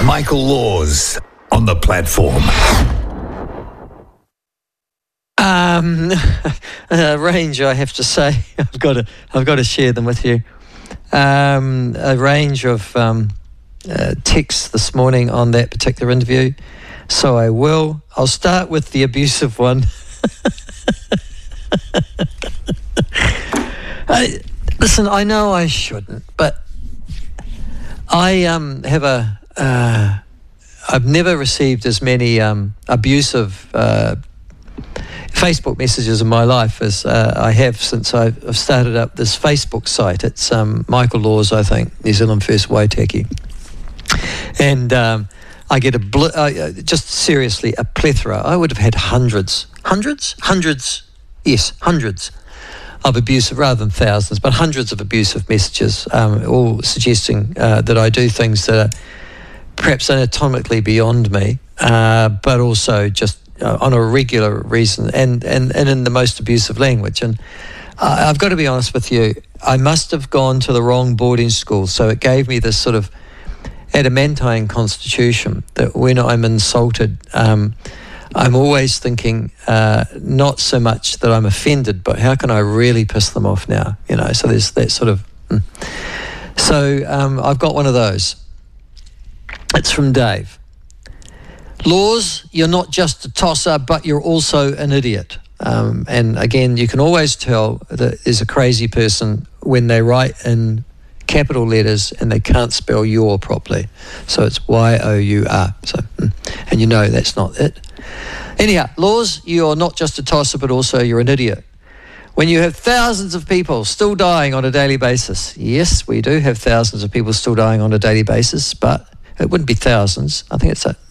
Michael Laws on the platform. A range, I have to say. I've got to share them with you. A range of texts this morning on that particular interview. So I will. I'll start with the abusive one. Listen, I know I shouldn't, but I I've never received as many abusive Facebook messages in my life as I have since I've started up this Facebook site. It's Michael Laws, I think, New Zealand First Waitaki. And I get just seriously a plethora. I would have had hundreds of abusive, rather than thousands, but hundreds of abusive messages, all suggesting that I do things that are perhaps anatomically beyond me, but also just on a regular reason and in the most abusive language. And I've got to be honest with you, I must have gone to the wrong boarding school, so it gave me this sort of adamantine constitution that when I'm insulted, I'm always thinking not so much that I'm offended, but how can I really piss them off now? You know, so there's that sort of... So I've got one of those. It's from Dave. Laws, you're not just a tosser, but you're also an idiot. And again, you can always tell that there's a crazy person when they write in capital letters and they can't spell your properly. So it's Y-O-U-R. So, and you know that's not it. Anyhow, Laws, you're not just a tosser, but also you're an idiot. When you have thousands of people still dying on a daily basis, yes, we do have thousands of people still dying on a daily basis, but it wouldn't be thousands. I think it's